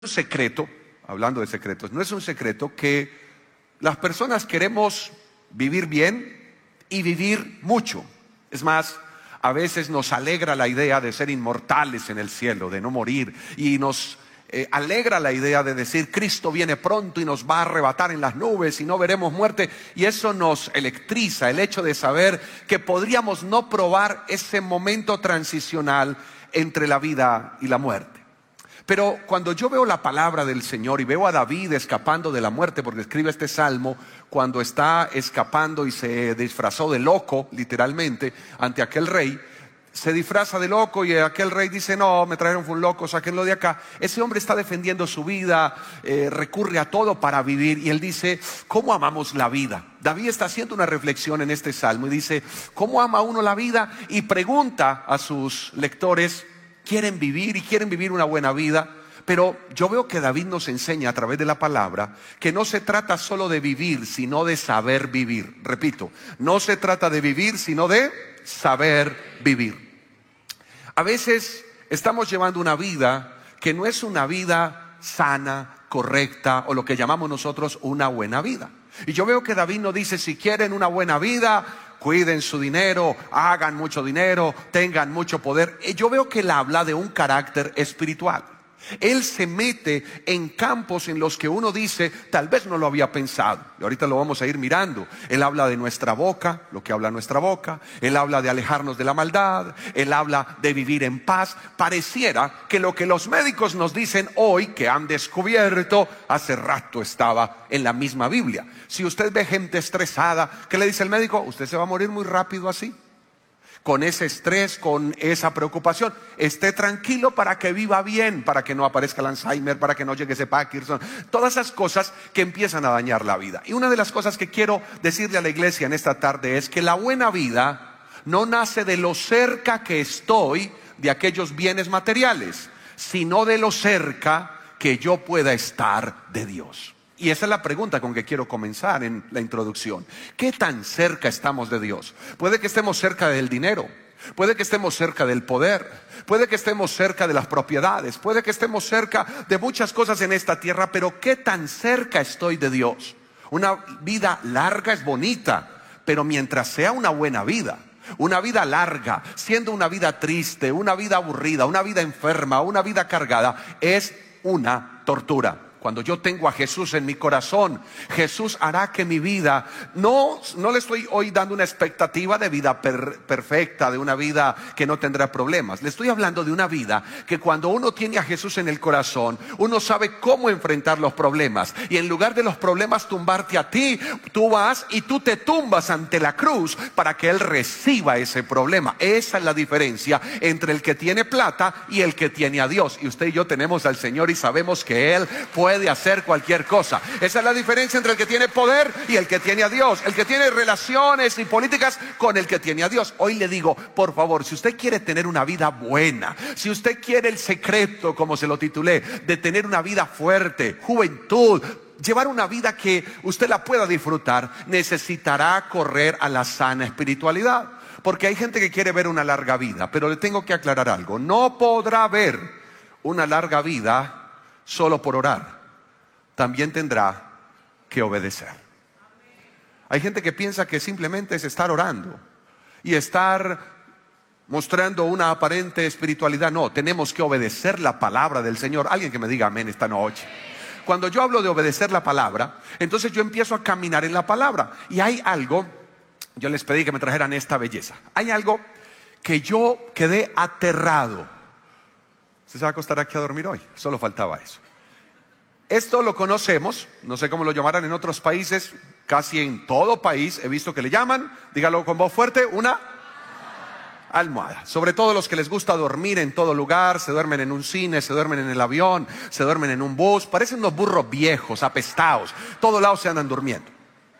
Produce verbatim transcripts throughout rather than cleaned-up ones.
un secreto, hablando de secretos, no es un secreto que las personas queremos vivir bien y vivir mucho. Es más, a veces nos alegra la idea de ser inmortales en el cielo, de no morir, y nos eh, alegra la idea de decir Cristo viene pronto y nos va a arrebatar en las nubes y no veremos muerte, y eso nos electriza, el hecho de saber que podríamos no probar ese momento transicional entre la vida y la muerte. Pero cuando yo veo la palabra del Señor y veo a David escapando de la muerte, porque escribe este salmo cuando está escapando y se disfrazó de loco, literalmente, ante aquel rey, se disfraza de loco y aquel rey dice, no, me trajeron un loco, sáquenlo de acá. Ese hombre está defendiendo su vida, eh, recurre a todo para vivir, y él dice, ¿cómo amamos la vida? David está haciendo una reflexión en este salmo y dice, ¿cómo ama uno la vida? Y pregunta a sus lectores, quieren vivir y quieren vivir una buena vida. Pero yo veo que David nos enseña a través de la palabra que no se trata solo de vivir, sino de saber vivir. Repito, no se trata de vivir, sino de saber vivir. A veces estamos llevando una vida que no es una vida sana, correcta, o lo que llamamos nosotros una buena vida. Y yo veo que David nos dice, si quieren una buena vida, cuiden su dinero, hagan mucho dinero, tengan mucho poder. Yo veo que él habla de un carácter espiritual. Él se mete en campos en los que uno dice, tal vez no lo había pensado. Y ahorita lo vamos a ir mirando. Él habla de nuestra boca, lo que habla nuestra boca. Él habla de alejarnos de la maldad. Él habla de vivir en paz. Pareciera que lo que los médicos nos dicen hoy, que han descubierto, hace rato estaba en la misma Biblia. Si usted ve gente estresada, ¿qué le dice el médico? Usted se va a morir muy rápido así, con ese estrés, con esa preocupación. Esté tranquilo para que viva bien, para que no aparezca el Alzheimer, para que no llegue ese Parkinson. Todas esas cosas que empiezan a dañar la vida. Y una de las cosas que quiero decirle a la iglesia en esta tarde es que la buena vida no nace de lo cerca que estoy de aquellos bienes materiales, sino de lo cerca que yo pueda estar de Dios. Y esa es la pregunta con que quiero comenzar en la introducción. ¿Qué tan cerca estamos de Dios? Puede que estemos cerca del dinero, puede que estemos cerca del poder, puede que estemos cerca de las propiedades, puede que estemos cerca de muchas cosas en esta tierra, pero ¿qué tan cerca estoy de Dios? Una vida larga es bonita, pero mientras sea una buena vida, una vida larga, siendo una vida triste, una vida aburrida, una vida enferma, una vida cargada, es una tortura. Cuando yo tengo a Jesús en mi corazón, Jesús hará que mi vida, no, no le estoy hoy dando una expectativa de vida per, perfecta, de una vida que no tendrá problemas. Le estoy hablando de una vida que cuando uno tiene a Jesús en el corazón, uno sabe cómo enfrentar los problemas. Y en lugar de los problemas tumbarte a ti, tú vas y tú te tumbas ante la cruz para que Él reciba ese problema. Esa es la diferencia entre el que tiene plata y el que tiene a Dios. Y usted y yo tenemos al Señor y sabemos que Él puede Puede hacer cualquier cosa. Esa es la diferencia entre el que tiene poder y el que tiene a Dios, el que tiene relaciones y políticas con el que tiene a Dios. Hoy le digo, por favor, si usted quiere tener una vida buena, si usted quiere el secreto, como se lo titulé, de tener una vida fuerte, juventud, llevar una vida que usted la pueda disfrutar, necesitará correr a la sana espiritualidad. Porque hay gente que quiere ver una larga vida, pero le tengo que aclarar algo: no podrá ver una larga vida solo por orar. También tendrá que obedecer. Hay gente que piensa que simplemente es estar orando y estar mostrando una aparente espiritualidad. No, tenemos que obedecer la palabra del Señor. Alguien que me diga amén esta noche. Cuando yo hablo de obedecer la palabra, entonces yo empiezo a caminar en la palabra. Y hay algo, yo les pedí que me trajeran esta belleza. Hay algo que yo quedé aterrado. ¿Usted se va a acostar aquí a dormir hoy? Solo faltaba eso. Esto lo conocemos, no sé cómo lo llamarán en otros países, casi en todo país he visto que le llaman, dígalo con voz fuerte, una almohada. Sobre todo los que les gusta dormir en todo lugar, se duermen en un cine, se duermen en el avión, se duermen en un bus, parecen unos burros viejos, apestados, todos lados se andan durmiendo.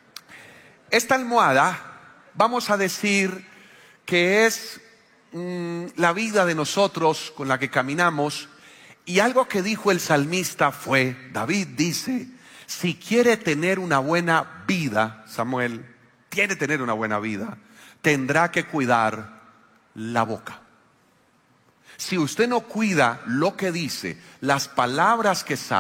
Esta almohada, vamos a decir que es mmm, la vida de nosotros con la que caminamos. Y algo que dijo el salmista fue, David dice, si quiere tener una buena vida, Samuel, quiere tener una buena vida, tendrá que cuidar la boca. Si usted no cuida lo que dice, las palabras que salen,